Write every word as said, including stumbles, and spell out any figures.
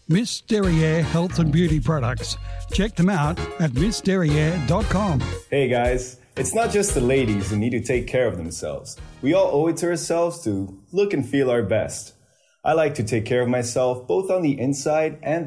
Miss Derriere Health and Beauty Products. Check them out at miss derriere dot com. Hey guys, it's not just the ladies who need to take care of themselves. We all owe it to ourselves to look and feel our best. I like to take care of myself both on the inside and